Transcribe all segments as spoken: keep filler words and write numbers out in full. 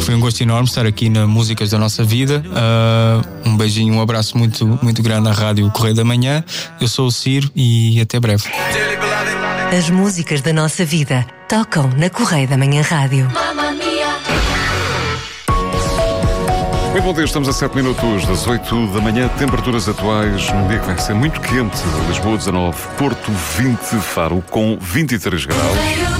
Foi um gosto enorme estar aqui na Músicas da Nossa Vida. Uh, um beijinho, um abraço muito, muito grande à Rádio Correio da Manhã. Eu sou o Ciro e até breve. As músicas da nossa vida tocam na Correio da Manhã Rádio. Muito bom dia, estamos a sete minutos das oito da manhã. Temperaturas atuais num dia que vai ser muito quente. Lisboa dezanove, Porto vinte, Faro com vinte e três graus.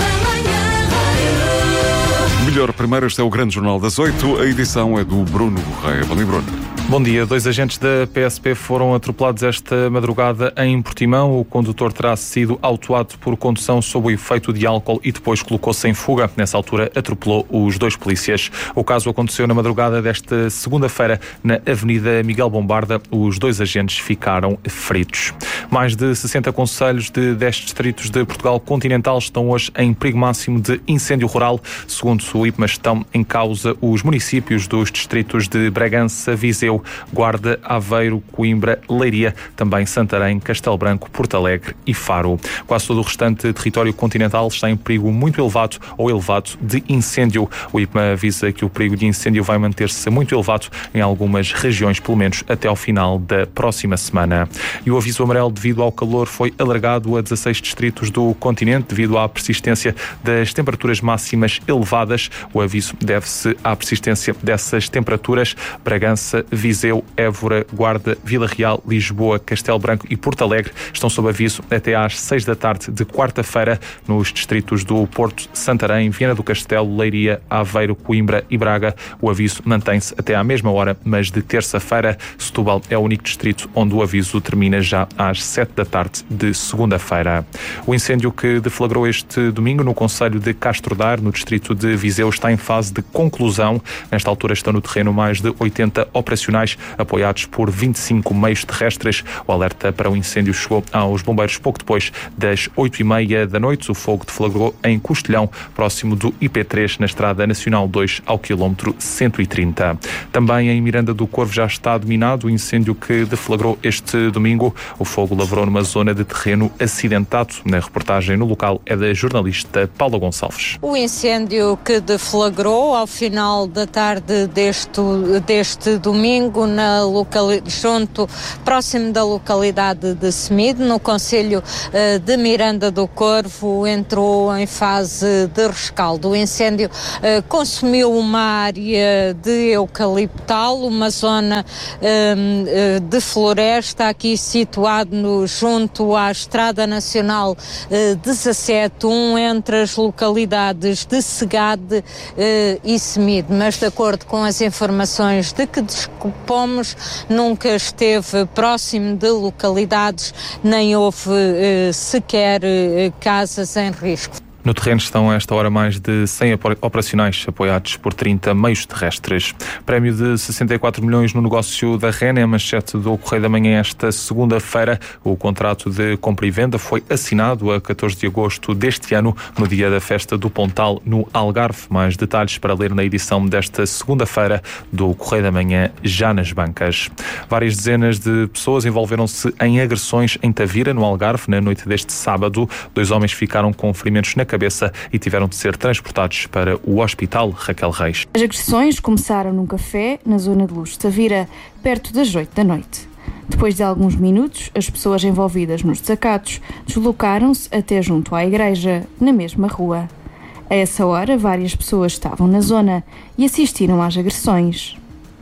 Melhor primeiro, este é o Grande Jornal das oito. A edição é do Bruno Correia. Bom dia, Bruno. Bom dia. Dois agentes da P S P foram atropelados esta madrugada em Portimão. O condutor terá sido autuado por condução sob o efeito de álcool e depois colocou-se em fuga. Nessa altura, atropelou os dois polícias. O caso aconteceu na madrugada desta segunda-feira na Avenida Miguel Bombarda. Os dois agentes ficaram feridos. Mais de sessenta concelhos de dez distritos de Portugal continental estão hoje em perigo máximo de incêndio rural. Segundo o I P M A, estão em causa os municípios dos distritos de Bragança, Viseu, Guarda, Aveiro, Coimbra, Leiria, também Santarém, Castelo Branco, Porto Alegre e Faro. Quase todo o restante território continental está em perigo muito elevado ou elevado de incêndio. O I P M A avisa que o perigo de incêndio vai manter-se muito elevado em algumas regiões, pelo menos até ao final da próxima semana. E o aviso amarelo devido ao calor foi alargado a dezasseis distritos do continente devido à persistência das temperaturas máximas elevadas. O aviso deve-se à persistência dessas temperaturas. Bragança, Viseu, Évora, Guarda, Vila Real, Lisboa, Castelo Branco e Porto Alegre estão sob aviso até às seis da tarde de quarta-feira. Nos distritos do Porto, Santarém, Viana do Castelo, Leiria, Aveiro, Coimbra e Braga, o aviso mantém-se até à mesma hora, mas de terça-feira. Setúbal é o único distrito onde o aviso termina já às sete da tarde de segunda-feira. O incêndio que deflagrou este domingo no concelho de Castro Daire, no distrito de Viseu, está em fase de conclusão. Nesta altura estão no terreno mais de oitenta operacionais, apoiados por vinte e cinco meios terrestres. O alerta para o incêndio chegou aos bombeiros pouco depois das oito e meia da noite. O fogo deflagrou em Costelhão, próximo do I P três, na Estrada Nacional dois, ao quilómetro cento e trinta. Também em Miranda do Corvo já está dominado o incêndio que deflagrou este domingo. O fogo lavrou numa zona de terreno acidentado. Na reportagem no local é da jornalista Paula Gonçalves. O incêndio que deflagrou ao final da tarde deste, deste domingo na locali- junto, próximo da localidade de Semide, no concelho uh, de Miranda do Corvo, entrou em fase de rescaldo. O incêndio uh, consumiu uma área de eucaliptal, uma zona uh, uh, de floresta, aqui situado no, junto à Estrada Nacional uh, dezassete, um entre as localidades de Segade uh, e Semide, mas de acordo com as informações de que dispomos, nunca esteve próximo de localidades, nem houve uh, sequer uh, casas em risco. No terreno estão a esta hora mais de cem operacionais, apoiados por trinta meios terrestres. Prémio de sessenta e quatro milhões no negócio da Rena, a manchete do Correio da Manhã esta segunda-feira. O contrato de compra e venda foi assinado a catorze de agosto deste ano, no dia da festa do Pontal, no Algarve. Mais detalhes para ler na edição desta segunda-feira do Correio da Manhã, já nas bancas. Várias dezenas de pessoas envolveram-se em agressões em Tavira, no Algarve, na noite deste sábado. Dois homens ficaram com ferimentos na cabeça e tiveram de ser transportados para o hospital. Raquel Reis. As agressões começaram num café na zona de Luz de Tavira, perto das oito da noite. Depois de alguns minutos, as pessoas envolvidas nos desacatos deslocaram-se até junto à igreja, na mesma rua. A essa hora, várias pessoas estavam na zona e assistiram às agressões.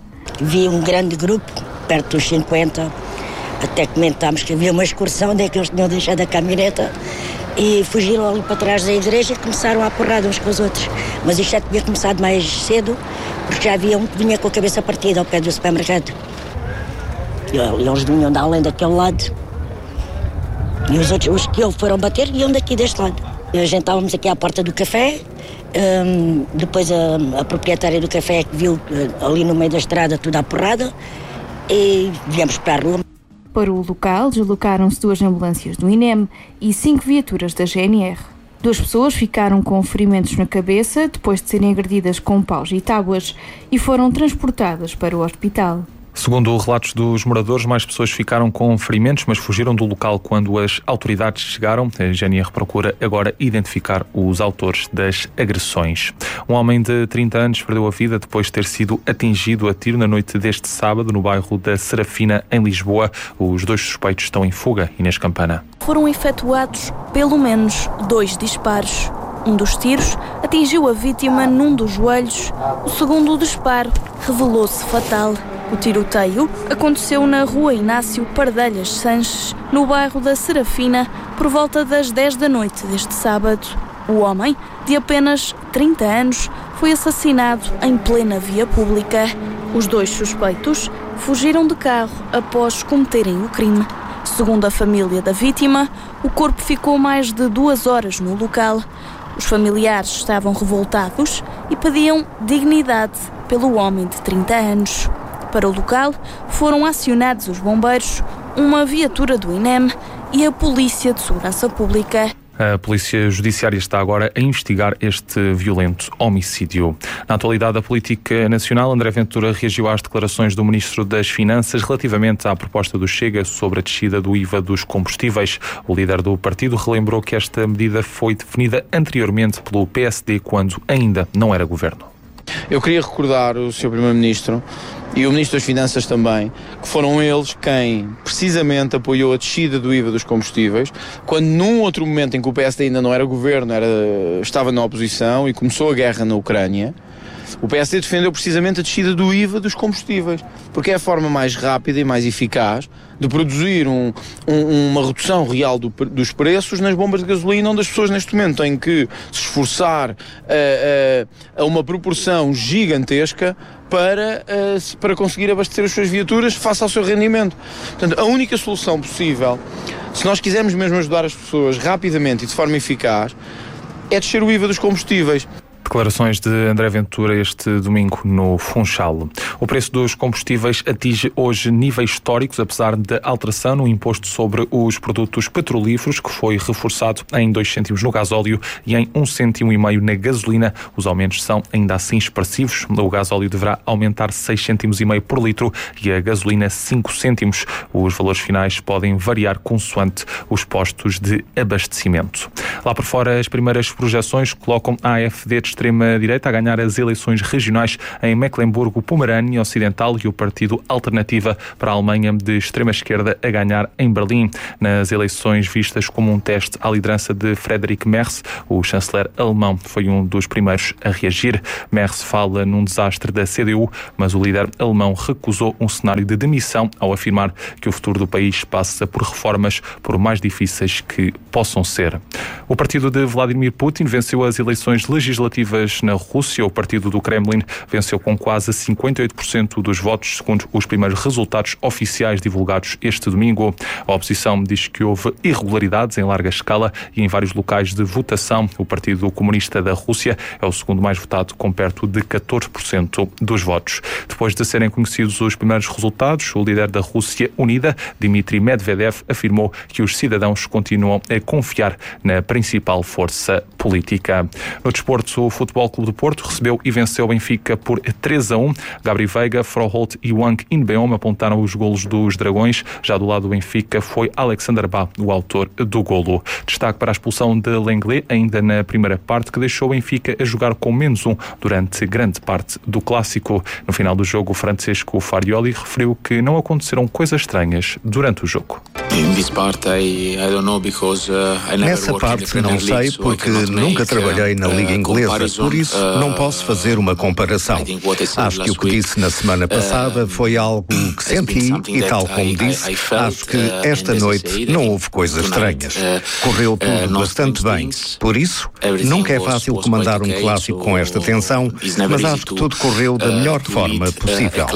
Vi um grande grupo, perto dos cinquenta, até comentámos que havia uma excursão onde é que eles tinham deixado a caminhoneta e fugiram ali para trás da igreja e começaram a porrada uns com os outros. Mas isto já tinha começado mais cedo, porque já havia um que vinha com a cabeça partida ao pé do supermercado. E eles vinham de além daquele lado. E os outros, os que eu foram bater, iam daqui deste lado. A gente estávamos aqui à porta do café, um, depois a, a proprietária do café que viu uh, ali no meio da estrada tudo à porrada, e viemos para a rua. Para o local, deslocaram-se duas ambulâncias do I N E M e cinco viaturas da G N R. Duas pessoas ficaram com ferimentos na cabeça depois de serem agredidas com paus e tábuas e foram transportadas para o hospital. Segundo relatos dos moradores, mais pessoas ficaram com ferimentos, mas fugiram do local quando as autoridades chegaram. A G N R procura agora identificar os autores das agressões. Um homem de trinta anos perdeu a vida depois de ter sido atingido a tiro na noite deste sábado no bairro da Serafina, em Lisboa. Os dois suspeitos estão em fuga. Inês Campana. Foram efetuados pelo menos dois disparos. Um dos tiros atingiu a vítima num dos joelhos. O segundo disparo revelou-se fatal. O tiroteio aconteceu na rua Inácio Pardelhas Sanches, no bairro da Serafina, por volta das dez da noite deste sábado. O homem, de apenas trinta anos, foi assassinado em plena via pública. Os dois suspeitos fugiram de carro após cometerem o crime. Segundo a família da vítima, o corpo ficou mais de duas horas no local. Os familiares estavam revoltados e pediam dignidade pelo homem de trinta anos. Para o local foram acionados os bombeiros, uma viatura do I N E M e a Polícia de Segurança Pública. A Polícia Judiciária está agora a investigar este violento homicídio. Na atualidade da política nacional, André Ventura reagiu às declarações do Ministro das Finanças relativamente à proposta do Chega sobre a descida do I V A dos combustíveis. O líder do partido relembrou que esta medida foi definida anteriormente pelo P S D quando ainda não era governo. Eu queria recordar o senhor Primeiro-Ministro e o Ministro das Finanças também, que foram eles quem precisamente apoiou a descida do I V A dos combustíveis, quando num outro momento em que o P S D ainda não era governo, era, estava na oposição e começou a guerra na Ucrânia, o P S D defendeu precisamente a descida do I V A dos combustíveis, porque é a forma mais rápida e mais eficaz de produzir um, um, uma redução real do, dos preços nas bombas de gasolina, onde as pessoas neste momento têm que se esforçar a, a, a uma proporção gigantesca para, a, para conseguir abastecer as suas viaturas face ao seu rendimento. Portanto, a única solução possível, se nós quisermos mesmo ajudar as pessoas rapidamente e de forma eficaz, é descer o I V A dos combustíveis. Declarações de André Ventura este domingo no Funchal. O preço dos combustíveis atinge hoje níveis históricos, apesar da alteração no imposto sobre os produtos petrolíferos, que foi reforçado em dois cêntimos no gasóleo e em um cêntimo e meio na gasolina. Os aumentos são ainda assim expressivos. O gasóleo deverá aumentar seis cêntimos e meio por litro e a gasolina cinco cêntimos. Os valores finais podem variar consoante os postos de abastecimento. Lá por fora, as primeiras projeções colocam a AfD de extrema-direita a ganhar as eleições regionais em Mecklemburgo-Pomerânia Ocidental e o Partido Alternativa para a Alemanha de extrema-esquerda a ganhar em Berlim. Nas eleições vistas como um teste à liderança de Friedrich Merz, o chanceler alemão foi um dos primeiros a reagir. Merz fala num desastre da C D U, mas o líder alemão recusou um cenário de demissão ao afirmar que o futuro do país passa por reformas, por mais difíceis que possam ser. O partido de Vladimir Putin venceu as eleições legislativas na Rússia. O partido do Kremlin venceu com quase cinquenta e oito por cento dos votos, segundo os primeiros resultados oficiais divulgados este domingo. A oposição diz que houve irregularidades em larga escala e em vários locais de votação. O Partido Comunista da Rússia é o segundo mais votado, com perto de catorze por cento dos votos. Depois de serem conhecidos os primeiros resultados, o líder da Rússia Unida, Dmitry Medvedev, afirmou que os cidadãos continuam a confiar na principal força política. No desporto, o Futebol Clube do Porto recebeu e venceu o Benfica por três a um. Gabri Veiga, Froholt e Wang Inbeom apontaram os golos dos Dragões. Já do lado do Benfica foi Alexander Ba, o autor do golo. Destaque para a expulsão de Lenglet, ainda na primeira parte, que deixou o Benfica a jogar com menos um durante grande parte do clássico. No final do jogo, Francesco Farioli referiu que não aconteceram coisas estranhas durante o jogo. Nessa parte não sei, porque nunca trabalhei na Liga Inglesa, por isso não posso fazer uma comparação. Acho que o que disse na semana passada foi algo que senti e, tal como disse, acho que esta noite não houve coisas estranhas. Correu tudo bastante bem. Por isso, nunca é fácil comandar um clássico com esta tensão, mas acho que tudo correu da melhor forma possível.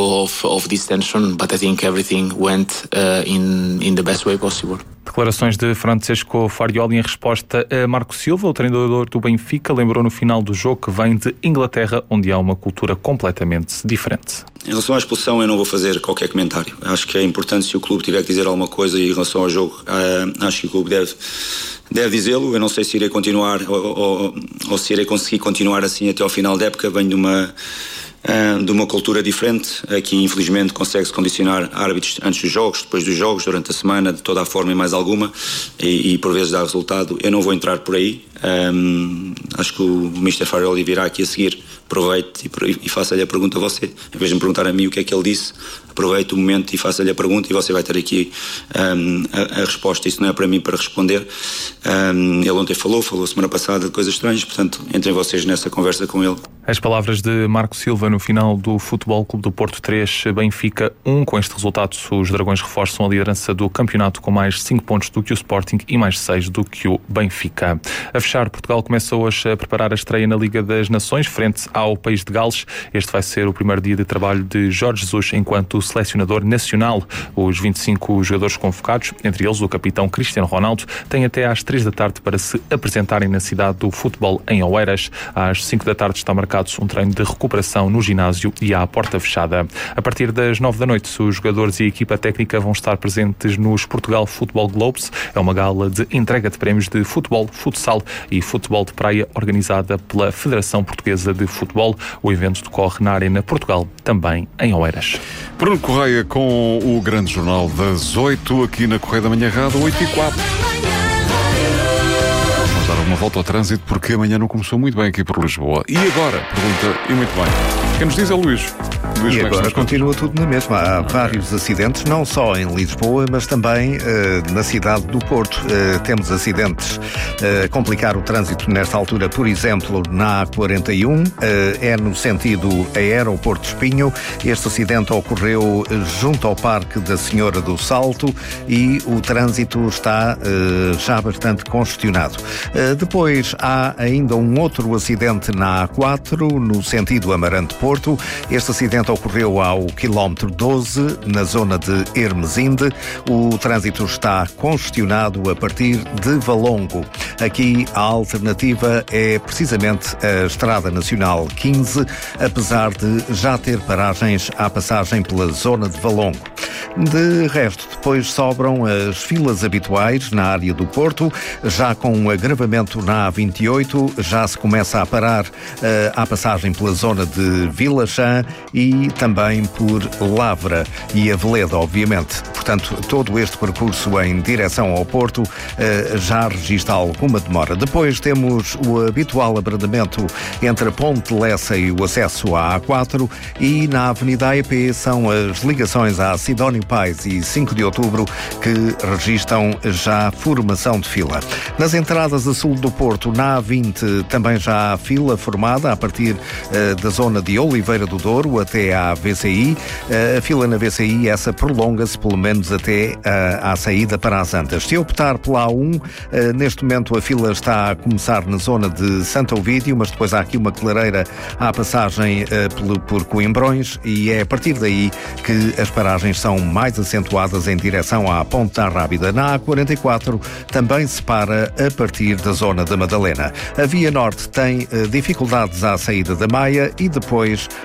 In the best way possible. Declarações de Francesco Farioli em resposta a Marco Silva, o treinador do Benfica, lembrou no final do jogo que vem de Inglaterra, onde há uma cultura completamente diferente. Em relação à expulsão, eu não vou fazer qualquer comentário. Acho que é importante, se o clube tiver que dizer alguma coisa em relação ao jogo, uh, acho que o clube deve, deve dizê-lo. Eu não sei se irei continuar ou, ou, ou se irei conseguir continuar assim até ao final da época. Venho de uma... uh, de uma cultura diferente. Aqui, infelizmente, consegue-se condicionar árbitros antes dos jogos, depois dos jogos, durante a semana, de toda a forma e mais alguma, e, e por vezes dá resultado. Eu não vou entrar por aí. Um, acho que o mister Farioli virá aqui a seguir. Aproveite e, e faça-lhe a pergunta a você. Em vez de me perguntar a mim o que é que ele disse, aproveite o momento e faça-lhe a pergunta, e você vai ter aqui um, a, a resposta. Isso não é para mim para responder. Um, ele ontem falou, falou semana passada de coisas estranhas, portanto, entrem vocês nessa conversa com ele. As palavras de Marco Silva no final do Futebol Clube do Porto três, Benfica um. Com este resultado, os Dragões reforçam a liderança do campeonato com mais cinco pontos do que o Sporting e mais seis do que o Benfica. A fechar, Portugal começa hoje a preparar a estreia na Liga das Nações, frente ao País de Gales. Este vai ser o primeiro dia de trabalho de Jorge Jesus enquanto selecionador nacional. Os vinte e cinco jogadores convocados, entre eles o capitão Cristiano Ronaldo, têm até às três da tarde para se apresentarem na cidade do futebol em Oeiras. Às cinco da tarde está marcado um treino de recuperação no ginásio e à porta fechada. A partir das nove da noite, os jogadores e a equipa técnica vão estar presentes nos Portugal Football Globes. É uma gala de entrega de prémios de futebol, futsal e futebol de praia organizada pela Federação Portuguesa de Futebol. O evento decorre na Arena Portugal, também em Oeiras. Bruno Correia com o grande jornal das oito, aqui na Correia da Manhã Rádio, oito e quatro. Vamos dar uma volta ao trânsito, porque amanhã não começou muito bem aqui por Lisboa. E agora? Pergunta, e muito bem. Quem nos diz é o Luís. Luís, e agora continua tudo na mesma. Há vários acidentes, não só em Lisboa, mas também uh, na cidade do Porto. Uh, temos acidentes uh, a complicar o trânsito nesta altura, por exemplo, na A quarenta e um, uh, é no sentido Aeroporto Espinho. Este acidente ocorreu junto ao Parque da Senhora do Salto e o trânsito está uh, já bastante congestionado. Uh, depois há ainda um outro acidente na A quatro, no sentido Amarante-Porto. Este acidente ocorreu ao quilómetro doze, na zona de Hermesinde. O trânsito está congestionado a partir de Valongo. Aqui a alternativa é precisamente a Estrada Nacional quinze, apesar de já ter paragens à passagem pela zona de Valongo. De resto, depois sobram as filas habituais na área do Porto, já com um agravamento na A vinte e oito, já se começa a parar uh, à passagem pela zona de Vila Chã e também por Lavra e Aveleda, obviamente. Portanto, todo este percurso em direção ao Porto uh, já registra alguma demora. Depois temos o habitual abrandamento entre a Ponte de Lessa e o acesso à A quatro, e na Avenida A E P são as ligações à Sidónio Pais e cinco de outubro que registram já formação de fila. Nas entradas a sul do Porto, na A vinte, também já há fila formada a partir uh, da zona de Oliveira do Douro até à V C I. Uh, a fila na V C I, essa prolonga-se pelo menos até uh, à saída para as Antas. Se optar pela A um, uh, neste momento a fila está a começar na zona de Santo Ovídio, mas depois há aqui uma clareira à passagem uh, por, por Coimbrões, e é a partir daí que as paragens são mais acentuadas em direção à Ponte da Rábida. Na A quarenta e quatro também se para a partir da zona da Madalena. A Via Norte tem uh, dificuldades à saída da Maia e depois